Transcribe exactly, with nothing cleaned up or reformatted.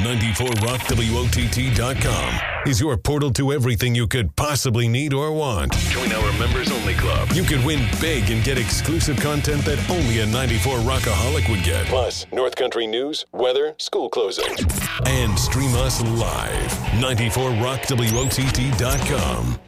ninety-four rock W O T T dot com is your portal to everything you could possibly need or want. Join our members-only club. You could win big and get exclusive content that only a ninety-four Rockaholic would get. Plus, North Country news, weather, school closing. And stream us live. ninety-four rock W O T T dot com.